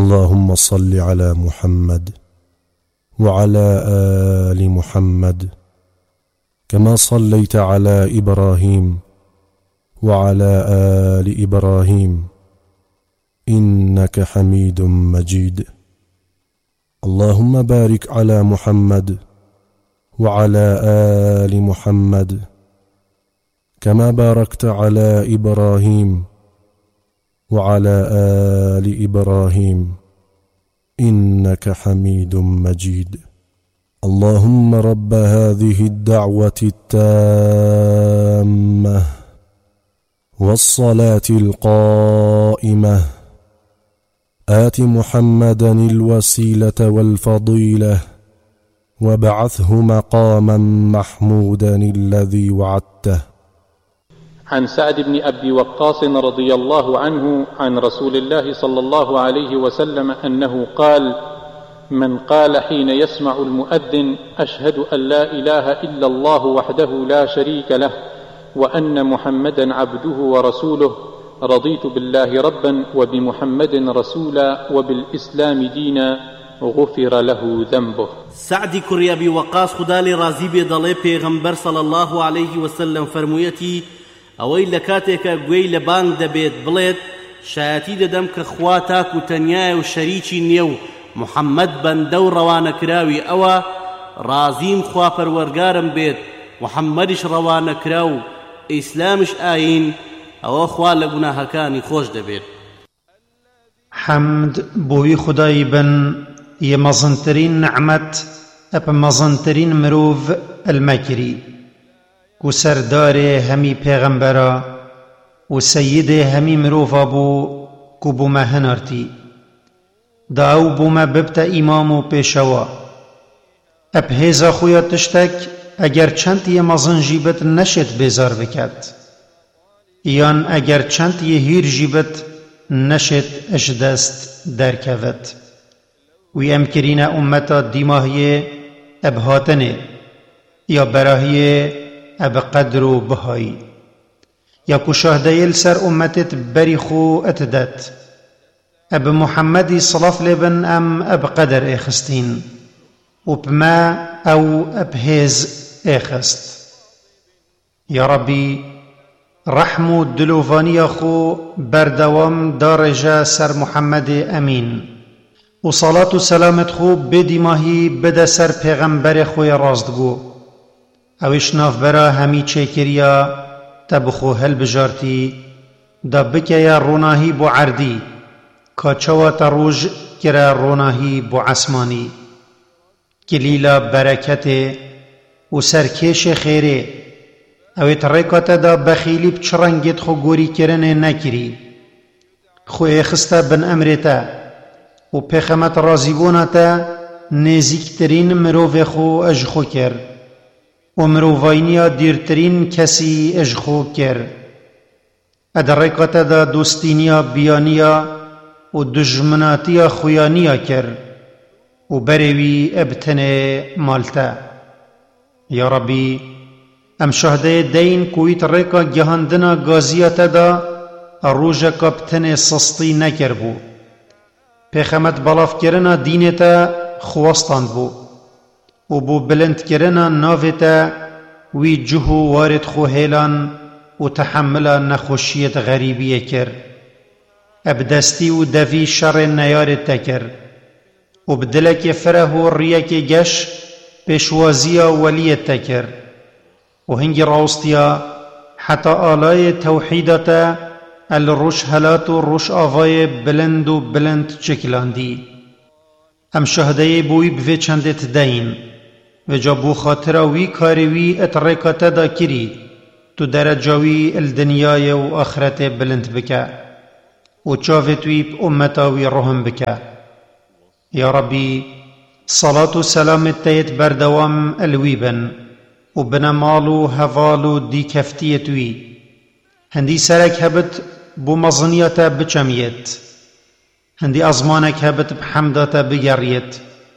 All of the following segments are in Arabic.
اللهم صل على محمد وعلى آل محمد كما صليت على إبراهيم وعلى آل إبراهيم إنك حميد مجيد. اللهم بارك على محمد وعلى آل محمد كما باركت على إبراهيم وعلى آل إبراهيم إنك حميد مجيد. اللهم رب هذه الدعوة التامة والصلاة القائمة آت محمدا الوسيلة والفضيلة وابعثه مقاما محمودا الذي وعدته. عن سعد بن أبي وقاص رضي الله عنه عن رسول الله صلى الله عليه وسلم أنه قال: من قال حين يسمع المؤذن: أشهد أن لا إله إلا الله وحده لا شريك له وأن محمدا عبده ورسوله، رضيت بالله ربا وبمحمد رسولا وبالإسلام دينا، غفر له ذنبه. سعد كري أبي وقاص خدا لرازي بيضالي پیغمبر صلى الله عليه وسلم فرمويتي ئەوەی لە کاتێکە گوێی لە بانگ دەبێت بڵێت: شایەتی دەدەم کە خوا تاک و تەنیایە و شەریکی نییە و محەممەد بەندە و ڕەوانەکراوی ئەوە، ڕازیم خوا پەروەرگارم بێت، محەممەدیش ڕەوانەکرا و ئیسلامش ئاین، ئەوە خوا لە گوناهەکانی خۆش دەبێت. حەمد بۆی خودای بن یە مەزنترین نەعمەت ئەپە مەزنترین مرۆڤ ئەلمەکری و سەردارێ هەمی پێغەمبەرە و سەیدێ هەمی مرۆڤە بوو و بوومە هەنارتی دا ئەو بوومە ببتە ئیمام و پێشەوە. ئەپ هێزە خویا تشتێک ئەگەر چەندیە مەزنژی بت نەشێت بێزار بکات، یان ئەگەر چەندیە هیرژی بت نەشێت ئەش دەست دەرکەوێت. وی ئەم کرینە ئومەتە دیماهیێ ئەب هاتنێ یا بەراهیێ ئەب قەدر و بەهایی یا کوشاهدەیە لەسەر ئومەتت بەری خۆ ئەتدەت ئەب محەممەدی سڵاف لێبن ئەم ئەب قەدر ئێخستین و بمە ئەو ئەب هێز ئێخست. یا ڕەبی ڕەحم و دلۆڤانیە خۆ بەردەوام داڕێژە سەر محەممەدێ ئەمین و سەڵات و سەلامت خۆ بێدیماهی بدە سەر پێغەمبەرێ خۆی ڕاستگۆ، ئەویش نافبەرە هەمی چێکریە تە بخۆ هەلبژارتی دا بکەیە ڕۆناهی بۆ عەردی کاچەوەتە ڕۆژ کرە ڕۆناهی بۆ عەسمانی. کلیلە بەرەکەتێ و سەرکێشێ خێرێ ئەوێت ڕێکاتەدا بەخیلی بچڕەنگێت خۆ گۆریکردنێ نەکری خۆ ئێخستە بن ئەمرێتە و پێخەمەت ڕازیبوونەتە نێزیکترین مرۆڤێ خۆ ئەژخۆ کرد و مرۆڤاینیە دیرترین کەسی ئەژخۆ کرد. ئەدە ڕێکاتەدا دۆستینیە بیانیە و دژمناتیە خویانیە کرد و بەرێوی ئەبتنێ مالتە. یا ڕەبی ئەم شەهدەیە دەین کویت ڕێکە گەهاندنە گازیەتەدا ڕۆژەکە بتنێ سستی نەکرد بوو. پێخەمەت بەڵافکردنە دینێتە خوەستان بوو و بۆ بلندکردنە ناوێتە وی جوه و وارد خۆ هێلان و تەحەملە نەخۆشیەت غەریبیە کرد. ئەبدەستی و دەوی شەڕێ نەیارێت تەکرد و بدلێکێ فرەه و ڕیەکێ گەش پێشوازیە وەلیەت تەکرد و هەنگی ڕاوستیە حتا ئالایە تەوحیدەتە ئەل ڕۆژ هەلات و ڕۆژ ئاڤایە بلند و بلند چکلاندی. ئەم شەهدەیە بۆی بوێ چەندێت دەین وێجا بۆ خاترە وی کاریوی ئەت ڕێکاتەدا کری تو دەرەجاوی ئەلدنیایە و ئاخرەتێ بلند بکە و چاوێت وی ئومەتاوی ڕۆهم بکە. یا ڕەبی سەڵات و سەلامت تەیت بەردەوام ئەلوی بن و بنە ماڵ و هەڤاڵ و دیکەفتیەت وی هەندی سەرێک هەبت بۆ مەزنیەتە بچەمیێت، هەندی ئەزمانێک هەبت بحەمداتە بگەڕیێت،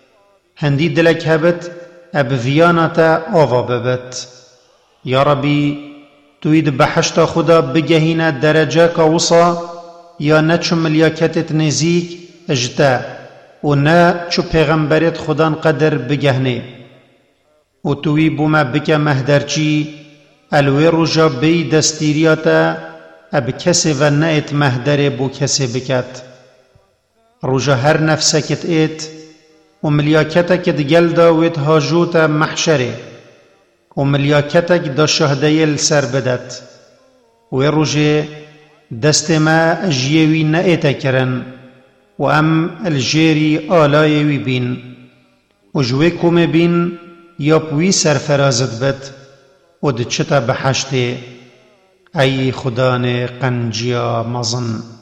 هەندی دلێک هەبت ئەبڤیانەتە ئاوا ببێت. یا ڕەبی توید بەحەشتا خوددا بگەهینە دەرەجەکە وسا یا نەچم ملیاکەتت نزیک اجتا و نا چو پیغمبرت خدان قدر بگهنه و توی بوما بکه مهدرچی الوی روژا بی دستیریاتا اب کسی و نایت مهدر بو کسی بکت روژا هر نفسکت ایت و ملیاکتک دگل داوید هاجوتا محشره و ملیاکتک دا شهدیل سر بدت و روژه دست ما اجیوی نایتا کرن و ام الجیری آلایوی بین و جوی کوم بین یا پوی سرفرازت بد و دچتا بحشته ای خدان قنجیا مظن